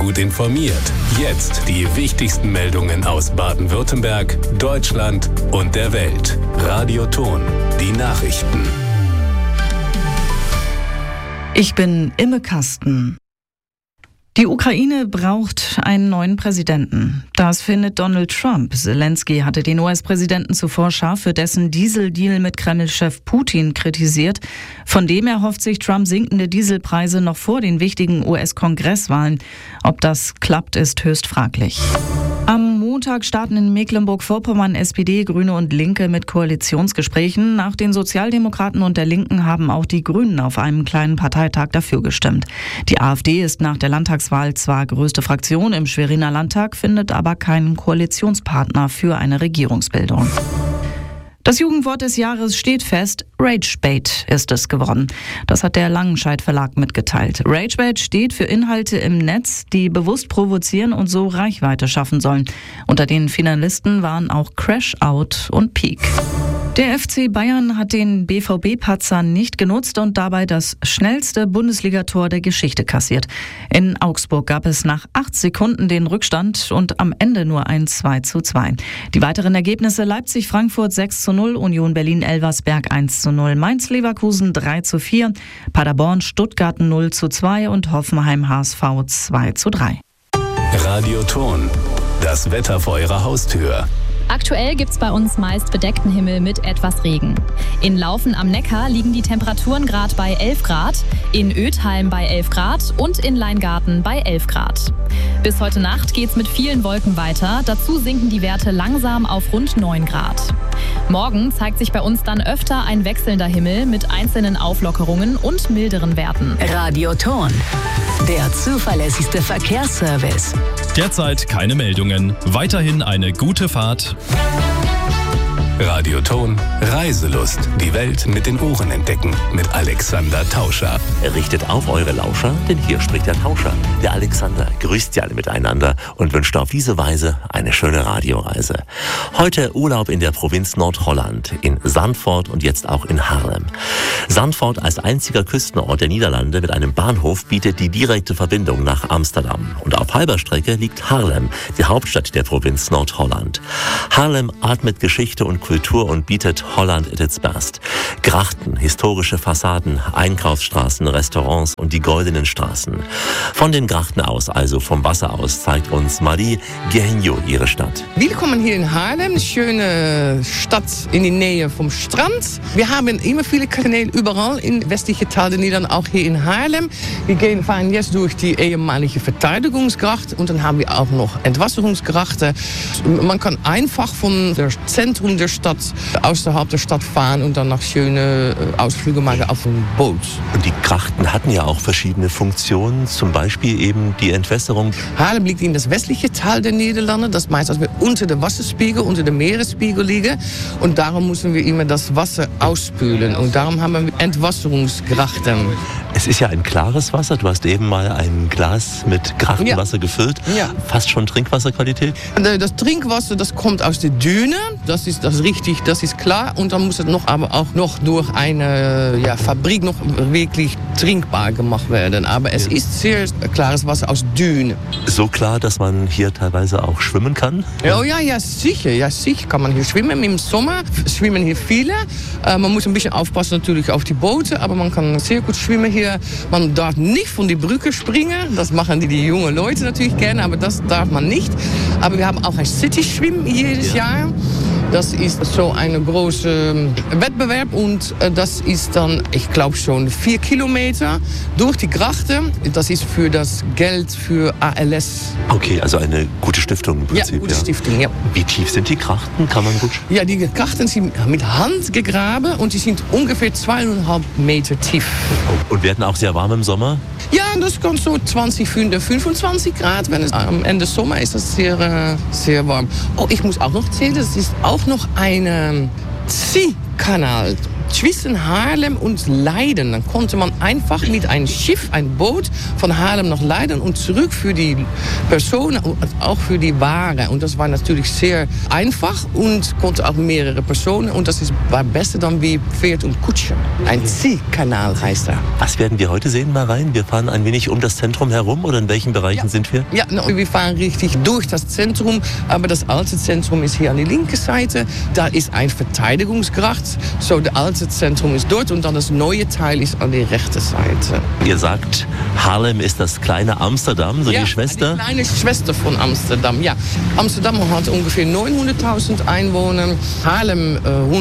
Gut informiert. Jetzt die wichtigsten Meldungen aus Baden-Württemberg, Deutschland und der Welt. Radio Thon, die Nachrichten. Ich bin Imme Kasten. Die Ukraine braucht einen neuen Präsidenten. Das findet Donald Trump. Zelensky hatte den US-Präsidenten zuvor scharf für dessen Dieseldeal mit Kreml-Chef Putin kritisiert. Von dem erhofft sich Trump sinkende Dieselpreise noch vor den wichtigen US-Kongresswahlen. Ob das klappt, ist höchst fraglich. Am Montag starten in Mecklenburg-Vorpommern SPD, Grüne und Linke mit Koalitionsgesprächen. Nach den Sozialdemokraten und der Linken haben auch die Grünen auf einem kleinen Parteitag dafür gestimmt. Die AfD ist nach der Landtagswahl zwar größte Fraktion im Schweriner Landtag, findet aber keinen Koalitionspartner für eine Regierungsbildung. Das Jugendwort des Jahres steht fest, Ragebait ist es geworden. Das hat der Langenscheidt Verlag mitgeteilt. Ragebait steht für Inhalte im Netz, die bewusst provozieren und so Reichweite schaffen sollen. Unter den Finalisten waren auch Crash Out und Peak. Der FC Bayern hat den BVB-Patzer nicht genutzt und dabei das schnellste Bundesligator der Geschichte kassiert. In Augsburg gab es nach 8 Sekunden den Rückstand und am Ende nur ein 2:2. Die weiteren Ergebnisse: Leipzig-Frankfurt 6:0, Union Berlin-Elversberg 1:0, Mainz-Leverkusen 3:4, Paderborn-Stuttgart 0:2 und Hoffenheim-HSV 2:3. Radio Thon, das Wetter vor Ihrer Haustür. Aktuell gibt's bei uns meist bedeckten Himmel mit etwas Regen. In Laufen am Neckar liegen die Temperaturen gerade bei 11 Grad, in Ötheim bei 11 Grad und in Leingarten bei 11 Grad. Bis heute Nacht geht's mit vielen Wolken weiter, dazu sinken die Werte langsam auf rund 9 Grad. Morgen zeigt sich bei uns dann öfter ein wechselnder Himmel mit einzelnen Auflockerungen und milderen Werten. Radio Thon, der zuverlässigste Verkehrsservice. Derzeit keine Meldungen. Weiterhin eine gute Fahrt. Radio Thon, Reiselust. Die Welt mit den Ohren entdecken. Mit Alexander Tauscher. Richtet auf eure Lauscher, denn hier spricht der Tauscher. Der Alexander grüßt Sie alle miteinander und wünscht auf diese Weise eine schöne Radioreise. Heute Urlaub in der Provinz Nordholland, in Zandvoort und jetzt auch in Haarlem. Zandvoort als einziger Küstenort der Niederlande mit einem Bahnhof bietet die direkte Verbindung nach Amsterdam. Und auf halber Strecke liegt Haarlem, die Hauptstadt der Provinz Nordholland. Haarlem atmet Geschichte und Kultur und bietet Holland at its best. Grachten, historische Fassaden, Einkaufsstraßen, Restaurants und die goldenen Straßen. Von den Grachten aus, also vom Wasser aus, zeigt uns Marie Gehenjo ihre Stadt. Willkommen hier in Haarlem, eine schöne Stadt in der Nähe vom Strand. Wir haben immer viele Kanäle überall in westliche Teil der Niederlande, auch hier in Haarlem. Wir fahren jetzt durch die ehemalige Verteidigungsgracht und dann haben wir auch noch Entwasserungsgrachten. Man kann einfach von der Zentrum der Stadt außerhalb der Stadt fahren und dann noch schöne Ausflüge machen auf dem Boot. Und die Grachten hatten ja auch verschiedene Funktionen, zum Beispiel eben die Entwässerung. Haarlem liegt in das westliche Teil der Niederlande. Das meint, dass wir unter dem Wasserspiegel, unter dem Meeresspiegel liegen. Und darum müssen wir immer das Wasser ausspülen. Und darum haben wir Entwasserungsgrachten. Es ist ja ein klares Wasser. Du hast eben mal ein Glas mit Grachtenwasser gefüllt. Ja. Fast schon Trinkwasserqualität. Das Trinkwasser, das kommt aus der Düne. Das ist richtig, das ist klar. Und dann muss es aber auch noch durch eine Fabrik noch wirklich trinkbar gemacht werden. Aber es ist sehr klares Wasser aus Düne. So klar, dass man hier teilweise auch schwimmen kann? Oh ja, sicher. Ja, sicher kann man hier schwimmen. Im Sommer schwimmen hier viele. Man muss ein bisschen aufpassen natürlich auf die Boote, aber man kann sehr gut schwimmen hier. Man darf nicht von die Brücke springen. Das machen die jungen Leute natürlich gerne, aber das darf man nicht. Aber wir haben auch ein City-Schwimmen jedes Jahr. Das ist so ein großer Wettbewerb und das ist dann, ich glaube schon 4 Kilometer durch die Grachten. Das ist für das Geld für ALS. Okay, also eine gute Stiftung im Prinzip. Ja, gute Stiftung, ja. Wie tief sind die Grachten? Kann man gut? Ja, die Grachten sind mit Hand gegraben und die sind ungefähr 2,5 Meter tief. Und werden auch sehr warm im Sommer? Ja, das kommt so 20, 25 Grad. Wenn es am Ende Sommer ist, das sehr, sehr warm. Oh, ich muss auch noch erzählen, das ist auch noch ein Ziehkanal. zwischen Haarlem und Leiden. Dann konnte man einfach mit einem Schiff, ein Boot von Haarlem nach Leiden und zurück für die Personen und auch für die Ware. Und das war natürlich sehr einfach und konnte auch mehrere Personen. Und das war besser dann wie Pferd und Kutsche. Ein Ziehkanal heißt er. Was werden wir heute sehen, Marein? Wir fahren ein wenig um das Zentrum herum oder in welchen Bereichen sind wir? Ja, wir fahren richtig durch das Zentrum, aber das alte Zentrum ist hier an die linke Seite. Da ist ein Verteidigungsgracht. So, das alte Zentrum ist dort und dann das neue Teil ist an die rechte Seite. Ihr sagt, Haarlem ist das kleine Amsterdam, so die Schwester? Die kleine Schwester von Amsterdam, ja. Amsterdam hat ungefähr 900.000 Einwohner, Haarlem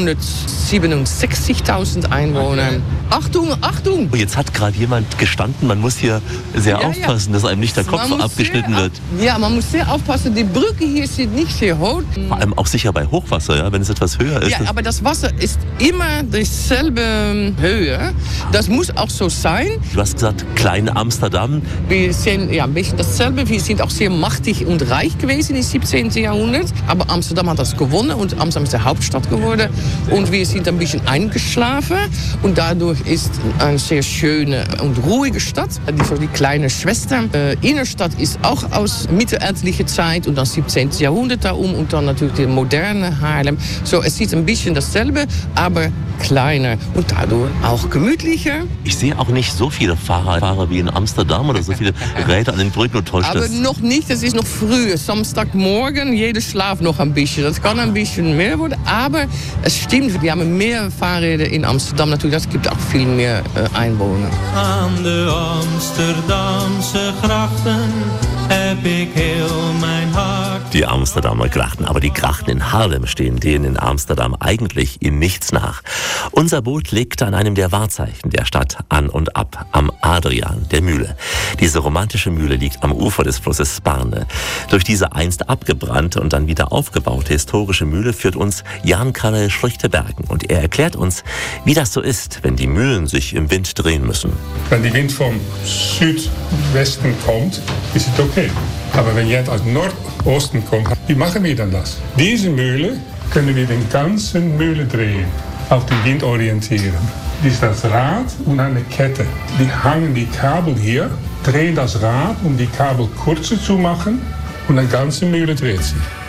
167.000 Einwohner. Achtung, Achtung! Jetzt hat gerade jemand gestanden, man muss hier sehr aufpassen, dass einem nicht der Kopf abgeschnitten wird. Ja, man muss sehr aufpassen. Die Brücke hier ist nicht sehr hoch. Vor allem auch sicher bei Hochwasser, ja, wenn es etwas höher ist. Ja, aber das Wasser ist immer dieselbe Höhe. Das muss auch so sein. Du hast gesagt, Klein Amsterdam. Wir sind ja ein bisschen dasselbe. Wir sind auch sehr machtig und reich gewesen im 17. Jahrhundert. Aber Amsterdam hat das gewonnen und Amsterdam ist die Hauptstadt geworden. Und wir sind ein bisschen eingeschlafen. Und dadurch ist eine sehr schöne und ruhige Stadt. Die kleine Schwester. Innenstadt ist auch aus mittelalterlicher Zeit und dann 17. Jahrhundert darum und dann natürlich die moderne Haarlem. So, es ist ein bisschen dasselbe, aber kleiner und dadurch auch gemütlicher. Ich sehe auch nicht so viele Fahrer wie in Amsterdam oder so viele Räder an den Brücken und täuscht aber das. noch nicht, es ist noch früh. Samstagmorgen, jeder schlaft noch ein bisschen. Das kann ein bisschen mehr werden, aber es stimmt, wir haben mehr Fahrräder in Amsterdam natürlich. Es gibt auch viel mehr Einwohner. Aan de Amsterdamse grachten heb ik heel mijn hart. Die Amsterdamer Grachten, aber die Grachten in Haarlem stehen denen in Amsterdam eigentlich in nichts nach. Unser Boot legt an einem der Wahrzeichen der Stadt an und ab, am Adriaan, der Mühle. Diese romantische Mühle liegt am Ufer des Flusses Sparne. Durch diese einst abgebrannte und dann wieder aufgebaute historische Mühle führt uns Jan-Karel Schlichte-Bergen und er erklärt uns, wie das so ist, wenn die Mühlen sich im Wind drehen müssen. Wenn die Wind vom Südwesten kommt, ist es okay. Aber wenn jetzt aus Nordosten kommt, wie machen wir dann das? Diese Mühle können wir den ganzen Mühle drehen, auf den Wind orientieren. Das ist das Rad und eine Kette. Die hangen die Kabel hier, drehen das Rad, um die Kabel kurzer zu machen und die ganze Mühle dreht sich.